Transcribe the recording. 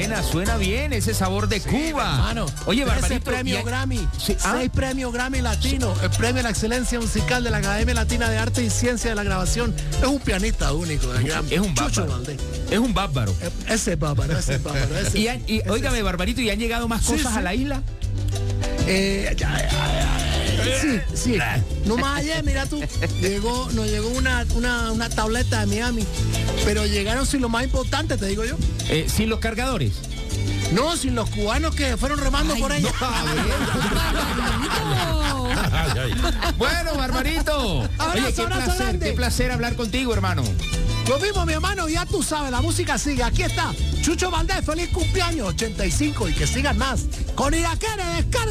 suena bien ese sabor de Cuba. Hermano, Oye, Barbarito. ese premio Grammy, Sí, 6 premios Grammy Latino, el premio a la excelencia musical de la Academia Latina de Arte y Ciencia de la Grabación. Es un pianista único de Grammy. Es un Chucho bárbaro. Valdés. Es un bárbaro. Ese es bárbaro. Óigame, Barbarito, ¿y han llegado más cosas a la isla? Sí. No más ayer, mira tú. Nos llegó una tableta de Miami. Pero llegaron sin lo más importante, te digo yo. ¿Sin los cargadores? No, sin los cubanos que fueron remando por ella. Bueno, Barbarito. Oye, qué placer hablar contigo, hermano. Lo mismo, mi hermano, ya tú sabes, la música sigue. Aquí está, Chucho Valdés, feliz cumpleaños, 85, y que sigan más. Con Iraquere, descarga.